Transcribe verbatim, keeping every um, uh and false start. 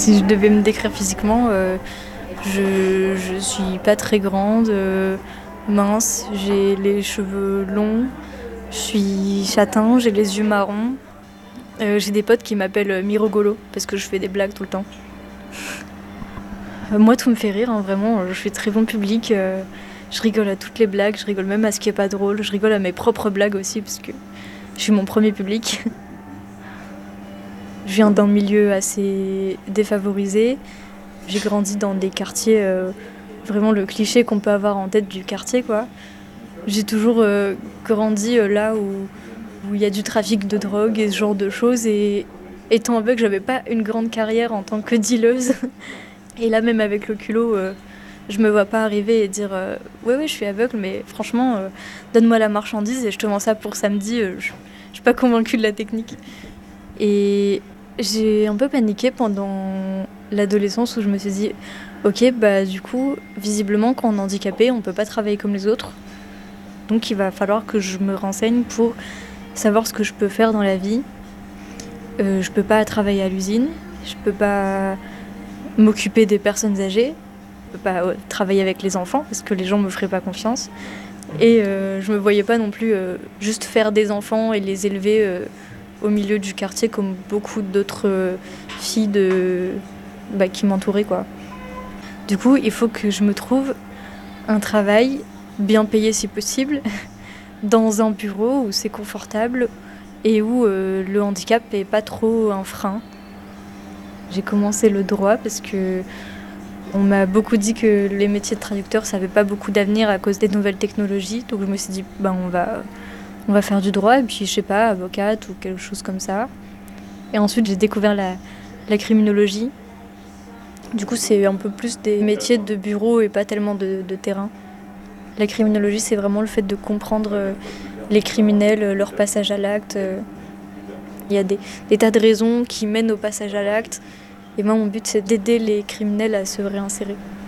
Si je devais me décrire physiquement, euh, je, je suis pas très grande, euh, mince, j'ai les cheveux longs, je suis châtain, j'ai les yeux marrons. Euh, j'ai des potes qui m'appellent Mirogolo parce que je fais des blagues tout le temps. Euh, moi, tout me fait rire, hein, vraiment, je suis très bon public. Euh, je rigole à toutes les blagues, je rigole même à ce qui est pas drôle, je rigole à mes propres blagues aussi parce que je suis mon premier public. Je viens d'un milieu assez défavorisé. J'ai grandi dans des quartiers, euh, vraiment le cliché qu'on peut avoir en tête du quartier, quoi. J'ai toujours euh, grandi euh, là où où il y a du trafic de drogue et ce genre de choses. Et étant aveugle, j'avais pas une grande carrière en tant que dealeuse. Et là, même avec le culot, euh, je me vois pas arriver et dire euh, ouais, ouais, je suis aveugle, mais franchement, euh, donne-moi la marchandise et je te vends ça pour samedi. Euh, je, je suis pas convaincue de la technique. Et j'ai un peu paniqué pendant l'adolescence où je me suis dit ok, bah du coup, visiblement, quand on est handicapé, on peut pas travailler comme les autres. Donc il va falloir que je me renseigne pour savoir ce que je peux faire dans la vie. Euh, je peux pas travailler à l'usine, je peux pas m'occuper des personnes âgées, je peux pas euh, travailler avec les enfants parce que les gens me feraient pas confiance. Et euh, je me voyais pas non plus euh, juste faire des enfants et les élever euh, au milieu du quartier comme beaucoup d'autres euh, filles de... bah, qui m'entouraient, quoi. Du coup, il faut que je me trouve un travail bien payé si possible, dans un bureau où c'est confortable et où euh, le handicap n'est pas trop un frein. J'ai commencé le droit parce que on m'a beaucoup dit que les métiers de traducteur ça n'avait pas beaucoup d'avenir à cause des nouvelles technologies. Donc je me suis dit ben on va on va faire du droit et puis je sais pas, avocate ou quelque chose comme ça. Et ensuite j'ai découvert la, la criminologie. Du coup c'est un peu plus des métiers de bureau et pas tellement de, de terrain. La criminologie c'est vraiment le fait de comprendre euh, les criminels, leur passage à l'acte. Il y a des, des tas de raisons qui mènent au passage à l'acte. Et moi, mon but, c'est d'aider les criminels à se réinsérer.